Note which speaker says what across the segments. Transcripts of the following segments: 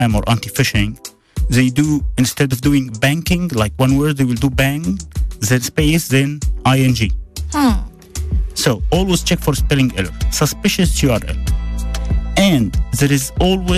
Speaker 1: spam or anti-phishing, they do, instead of doing banking, like one word, they will do bang, then space, then ing. So always check for spelling error, suspicious URL. And there is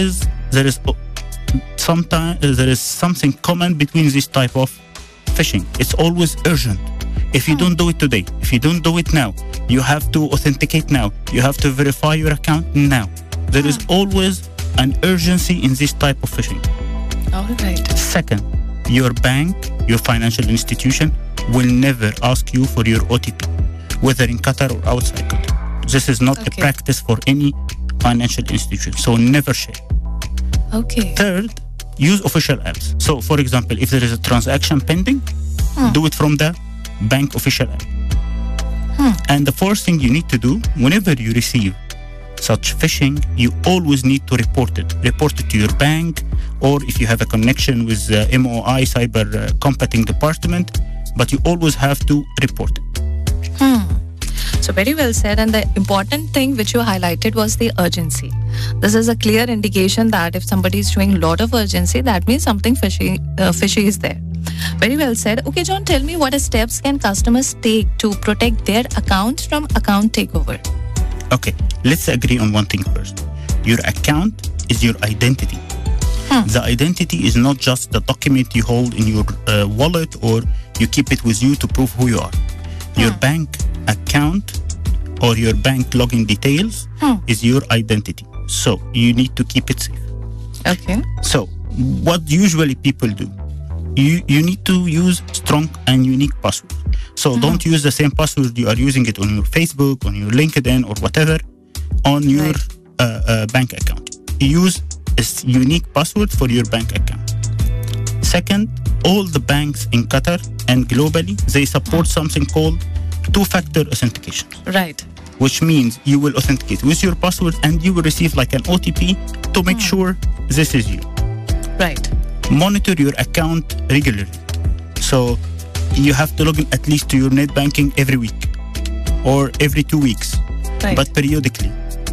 Speaker 1: something common between this type of phishing. It's always urgent. If you don't do it today, if you don't do it now, you have to authenticate now, you have to verify your account now. There is always an urgency in this type of phishing.
Speaker 2: All right.
Speaker 1: Second, your bank, your financial institution will never ask you for your OTP, whether in Qatar or outside Qatar. This is not a practice for any financial institution, so never share.
Speaker 2: Okay.
Speaker 1: Third, use official apps. So, for example, if there is a transaction pending, do it from the bank official app. And the fourth thing you need to do, whenever you receive such phishing, you always need to report it. Report it to your bank, or if you have a connection with MOI, cyber combating department, but you always have to report it.
Speaker 2: So very well said. And the important thing which you highlighted was the urgency. This is a clear indication that if somebody is showing a lot of urgency, that means something fishy is there. Very well said. Okay, John, tell me what steps can customers take to protect their accounts from account takeover?
Speaker 1: Okay, let's agree on one thing first. Your account is your identity. The identity is not just the document you hold in your wallet or you keep it with you to prove who you are. Your bank account or your bank login details is your identity. So you need to keep it safe.
Speaker 2: Okay.
Speaker 1: So what usually people do, you need to use strong and unique passwords. So don't use the same password you are using it on your Facebook, on your LinkedIn or whatever on your bank account. Use a unique password for your bank account. Second, all the banks in Qatar and globally, they support something called two-factor authentication.
Speaker 2: Right.
Speaker 1: Which means you will authenticate with your password and you will receive like an OTP to make sure this is you.
Speaker 2: Right.
Speaker 1: Monitor your account regularly. So you have to log in at least to your net banking every week or every 2 weeks, but periodically.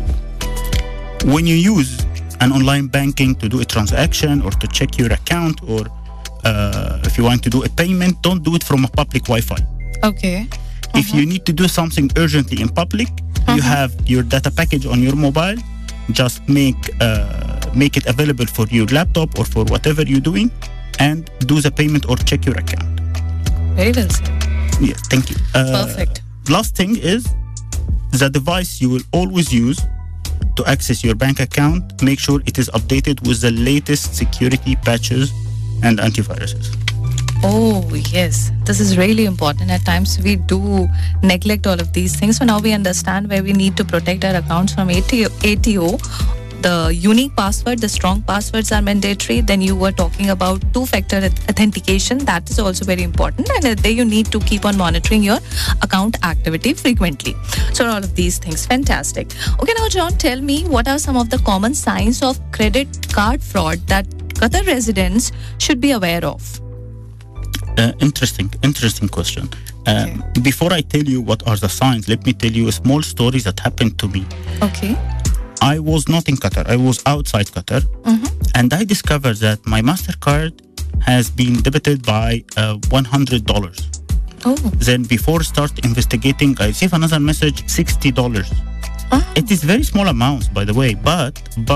Speaker 1: When you use an online banking to do a transaction or to check your account or if you want to do a payment, don't do it from a public Wi-Fi.
Speaker 2: Okay.
Speaker 1: If you need to do something urgently in public, you have your data package on your mobile, just make it available for your laptop or for whatever you're doing and do the payment or check your account.
Speaker 2: Very well said.
Speaker 1: Yes, thank you.
Speaker 2: Perfect.
Speaker 1: Last thing is the device you will always use to access your bank account, make sure it is updated with the latest security patches and antiviruses.
Speaker 2: Oh, yes. This is really important. At times we do neglect all of these things. So now we understand where we need to protect our accounts from ATO. The unique password, the strong passwords are mandatory. Then you were talking about two-factor authentication. That is also very important. And there you need to keep on monitoring your account activity frequently. So all of these things, fantastic. Okay, now John, tell me what are some of the common signs of credit card fraud that Qatar residents should be aware of?
Speaker 1: Interesting question. Before I tell you what are the signs, let me tell you a small story that happened to me.
Speaker 2: Okay.
Speaker 1: I was not in Qatar. I was outside Qatar. And I discovered that my MasterCard has been debited by $100.
Speaker 2: Oh.
Speaker 1: Then before start investigating, I received another message, $60. It is very small amounts, by the way, but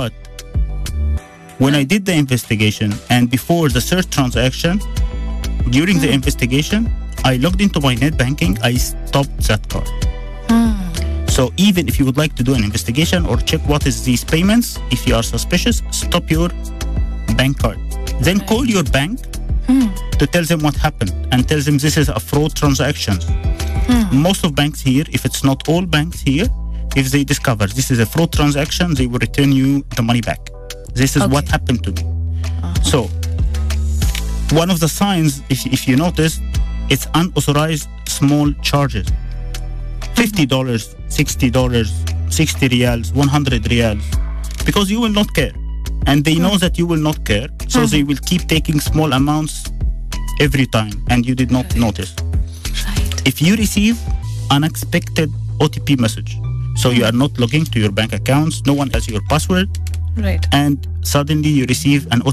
Speaker 1: when I did the investigation and before the third transaction, during the investigation, I logged into my net banking, I stopped that card. So even if you would like to do an investigation or check what is these payments, if you are suspicious, stop your bank card. Then call your bank to tell them what happened and tell them this is a fraud transaction. Most of banks here, if it's not all banks here, if they discover this is a fraud transaction, they will return you the money back. This is what happened to me. So one of the signs, if you notice, it's unauthorized small charges. $50, $60, 60 riyals, 100 riyals, because you will not care. And they know that you will not care, so they will keep taking small amounts every time, and you did not notice. If you receive unexpected OTP message, so you are not logging to your bank accounts, no one has your password,
Speaker 2: Right.
Speaker 1: and suddenly you receive an